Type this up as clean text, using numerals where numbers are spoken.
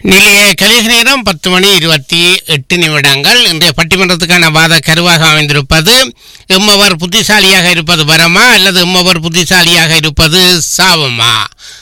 நிலைய கலிக நேரம் 10:28. இன்றைய பட்டிமன்றத்துக்கான வாத கருவாக அமைந்திருப்பது எம்மவர் புத்திசாலியாக இருப்பது வரமா அல்லது எம்மவர் புத்திசாலியாக இருப்பது சாபமா?